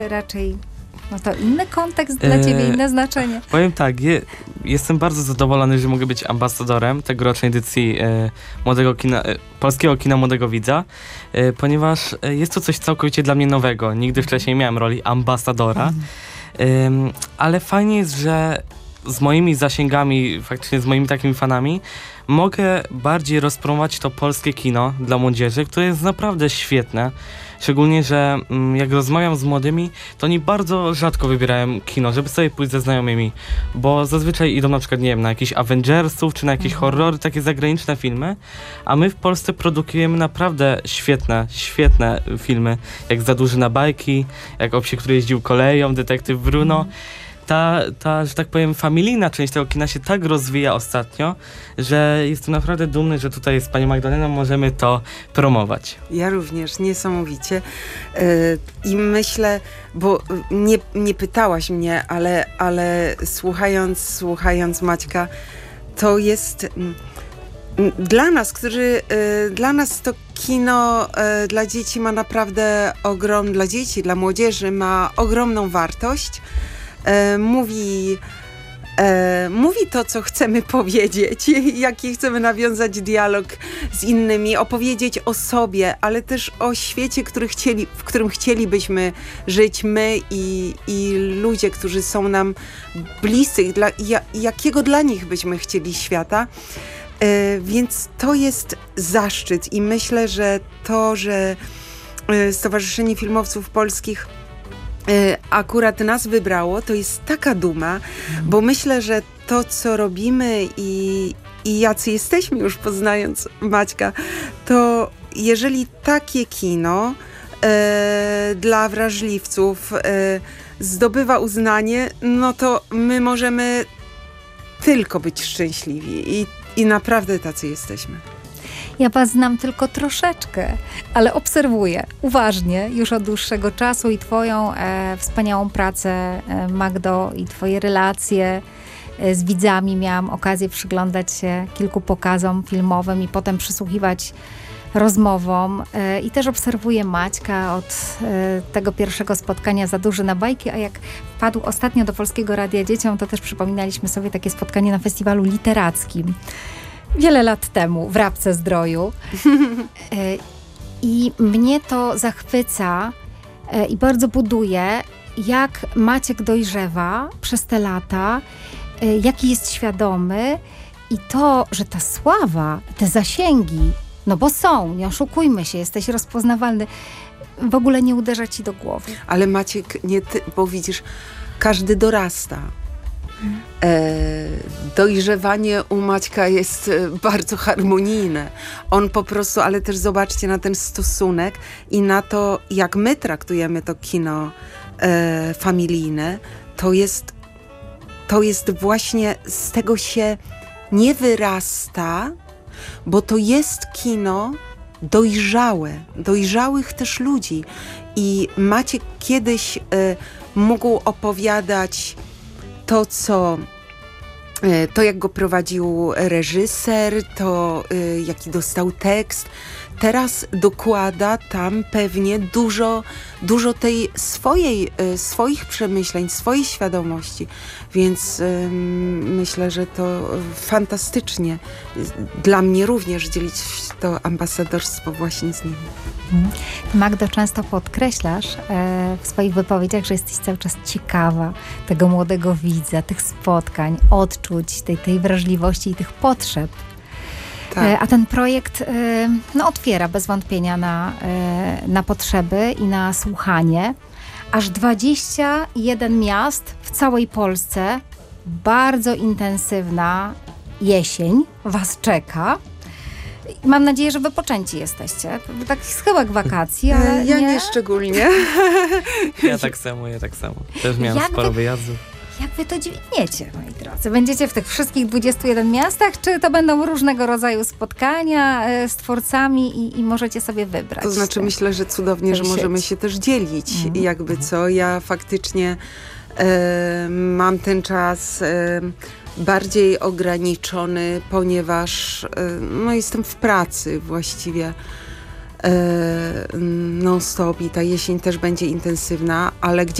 raczej no to inny kontekst dla ciebie, inne znaczenie. Powiem tak, jestem bardzo zadowolony, że mogę być ambasadorem tegorocznej edycji młodego kina, polskiego kina Młodego Widza, ponieważ jest to coś całkowicie dla mnie nowego. Nigdy wcześniej nie miałem roli ambasadora, ale fajnie jest, że z moimi zasięgami, faktycznie z moimi takimi fanami, mogę bardziej rozpromować to polskie kino dla młodzieży, które jest naprawdę świetne. Szczególnie, że jak rozmawiam z młodymi, to oni bardzo rzadko wybierają kino, żeby sobie pójść ze znajomymi, bo zazwyczaj idą na przykład, nie wiem, na jakichś Avengersów, czy na jakieś horrory, takie zagraniczne filmy, a my w Polsce produkujemy naprawdę świetne filmy, jak Za duży na bajki, jak O psie, który jeździł koleją, Detektyw Bruno. Ta, że tak powiem, familijna część tego kina się tak rozwija ostatnio, że jestem naprawdę dumny, że tutaj z panią Magdaleną możemy to promować. Ja również, niesamowicie. I myślę, bo nie pytałaś mnie, ale słuchając Maćka, to jest dla nas to kino dla dzieci ma naprawdę dla dzieci, dla młodzieży ma ogromną wartość. Mówi to, co chcemy powiedzieć, jaki chcemy nawiązać dialog z innymi, opowiedzieć o sobie, ale też o świecie, w którym chcielibyśmy żyć my i ludzie, którzy są nam bliscy, jakiego dla nich byśmy chcieli świata. Więc to jest zaszczyt i myślę, że to, że Stowarzyszenie Filmowców Polskich akurat nas wybrało, to jest taka duma, bo myślę, że to, co robimy i jacy jesteśmy już poznając Maćka, to jeżeli takie kino dla wrażliwców zdobywa uznanie, no to my możemy tylko być szczęśliwi i naprawdę tacy jesteśmy. Ja was znam tylko troszeczkę, ale obserwuję uważnie już od dłuższego czasu i twoją wspaniałą pracę, Magdo, i twoje relacje z widzami. Miałam okazję przyglądać się kilku pokazom filmowym i potem przysłuchiwać rozmowom. I też obserwuję Maćka od tego pierwszego spotkania Za duży na bajki, a jak wpadł ostatnio do Polskiego Radia Dzieciom, to też przypominaliśmy sobie takie spotkanie na festiwalu literackim. Wiele lat temu w Rabce Zdroju. I mnie to zachwyca i bardzo buduje, jak Maciek dojrzewa przez te lata, jaki jest świadomy i to, że ta sława, te zasięgi, no bo są, nie oszukujmy się, jesteś rozpoznawalny, w ogóle nie uderza ci do głowy. Ale Maciek, nie ty, bo widzisz, każdy dorasta. Dojrzewanie u Maćka jest bardzo harmonijne. On po prostu, ale też zobaczcie na ten stosunek i na to, jak my traktujemy to kino familijne, to jest właśnie, z tego się nie wyrasta, bo to jest kino dojrzałych też ludzi. I Maciek kiedyś mógł opowiadać to jak go prowadził reżyser, to jaki dostał tekst. Teraz dokłada tam pewnie dużo tej swoich przemyśleń, swojej świadomości. Więc myślę, że to fantastycznie dla mnie również dzielić to ambasadorstwo właśnie z nim. Magdo, często podkreślasz w swoich wypowiedziach, że jesteś cały czas ciekawa tego młodego widza, tych spotkań, odczuć, tej wrażliwości i tych potrzeb. Tak. A ten projekt otwiera bez wątpienia na potrzeby i na słuchanie. Aż 21 miast w całej Polsce, bardzo intensywna jesień was czeka. Mam nadzieję, że wypoczęci jesteście. Tak schyłek wakacji, ale ja nie szczególnie. Ja tak samo. Też miałam sporo wyjazdów. Jak wy to dźwigniecie, moi drodzy? Będziecie w tych wszystkich 21 miastach, czy to będą różnego rodzaju spotkania z twórcami i możecie sobie wybrać? To znaczy myślę, że cudownie, że możemy się też dzielić. Jakby co, ja faktycznie mam ten czas bardziej ograniczony, ponieważ jestem w pracy właściwie non-stop i ta jesień też będzie intensywna, ale gdzie